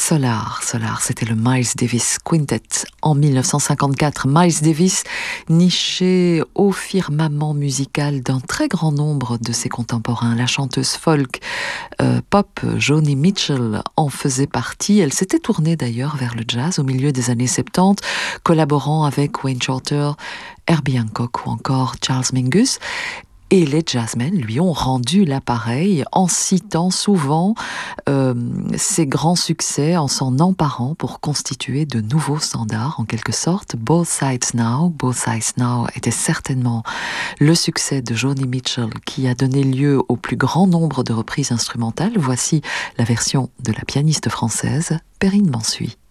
Solar, c'était le Miles Davis Quintet en 1954. Miles Davis niché au firmament musical d'un très grand nombre de ses contemporains. La chanteuse folk pop Joni Mitchell en faisait partie. Elle s'était tournée d'ailleurs vers le jazz au milieu des années 70, collaborant avec Wayne Shorter, Herbie Hancock ou encore Charles Mingus. Et les jazzmen lui ont rendu l'appareil en citant souvent ses grands succès, en s'en emparant pour constituer de nouveaux standards, en quelque sorte. Both Sides Now était certainement le succès de Joni Mitchell qui a donné lieu au plus grand nombre de reprises instrumentales. Voici la version de la pianiste française Perrine Mansuy.